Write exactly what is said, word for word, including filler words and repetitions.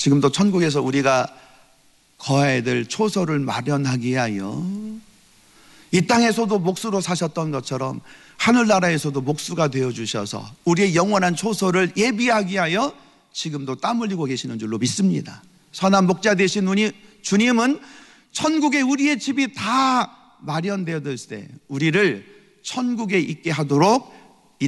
지금도 천국에서 우리가 거해야 될 초소를 마련하기 위하여 이 땅에서도 목수로 사셨던 것처럼 하늘나라에서도 목수가 되어주셔서 우리의 영원한 초소를 예비하기 위하여 지금도 땀 흘리고 계시는 줄로 믿습니다. 선한 목자 되신 우리 주님은 천국에 우리의 집이 다 마련되었을 때 우리를 천국에 있게 하도록